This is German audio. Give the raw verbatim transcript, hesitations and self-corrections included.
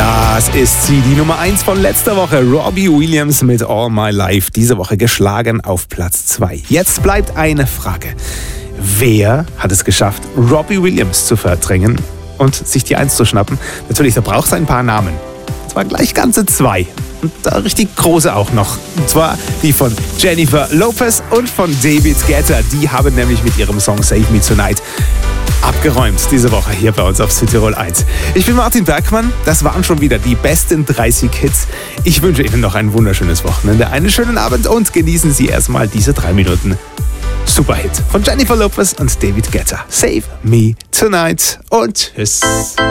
Das ist sie, die Nummer eins von letzter Woche. Robbie Williams mit All My Life. Diese Woche geschlagen auf Platz zwei. Jetzt bleibt eine Frage. Wer hat es geschafft, Robbie Williams zu verdrängen und sich die Eins zu schnappen? Natürlich, da braucht es ein paar Namen. Und zwar gleich ganze zwei. Und da richtig große auch noch. Und zwar die von Jennifer Lopez und von David Guetta. Die haben nämlich mit ihrem Song Save Me Tonight abgeräumt diese Woche hier bei uns auf Südtirol eins. Ich bin Martin Bergmann. Das waren schon wieder die besten dreißig Hits. Ich wünsche Ihnen noch ein wunderschönes Wochenende, einen schönen Abend und genießen Sie erstmal diese drei Minuten Superhit von Jennifer Lopez und David Guetta. Save Me Tonight und tschüss.